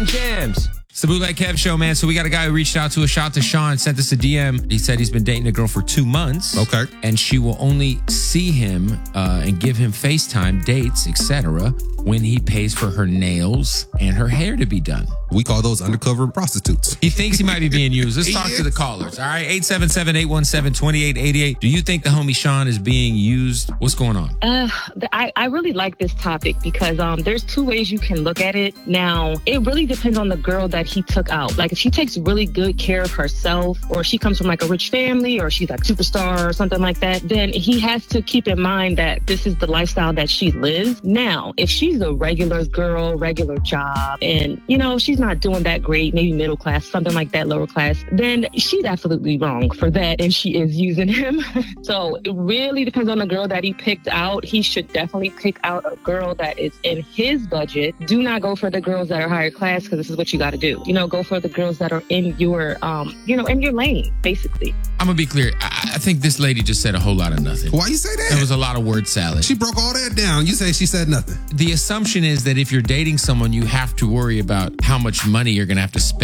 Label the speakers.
Speaker 1: Jams. It's the Bootleg Kev Show, man. So we got a guy who reached out to us. Shout out to Sean, sent us a DM. He said he's been dating a girl for 2 months.
Speaker 2: Okay.
Speaker 1: And she will only see him and give him FaceTime, dates, etc. when he pays for her nails and her hair to be done.
Speaker 2: We call those undercover prostitutes.
Speaker 1: He thinks he might be being used. Let's talk to the callers. All right. 877-817-2888. Do you think the homie Sean is being used? What's going on?
Speaker 3: I really like this topic because there's 2 ways you can look at it. Now, it really depends on the girl that he took out. Like, if she takes really good care of herself, or she comes from like a rich family, or she's like superstar or something like that, then he has to keep in mind that this is the lifestyle that she lives. Now, if she's a regular girl, regular job, and, you know, she's not doing that great, maybe middle class, something like that, lower class, then she's absolutely wrong for that, and she is using him. So it really depends on the girl that he picked out. He should definitely pick out a girl that is in his budget. Do not go for the girls that are higher class, because this is what you got to do. You know, go for the girls that are in your, in your lane, basically.
Speaker 1: I'm going to be clear. I think this lady just said a whole lot of nothing.
Speaker 2: Why you say that?
Speaker 1: There was a lot of word salad.
Speaker 2: She broke all that down. You say she said nothing.
Speaker 1: The assumption is that if you're dating someone, you have to worry about how much money you're going to have to spend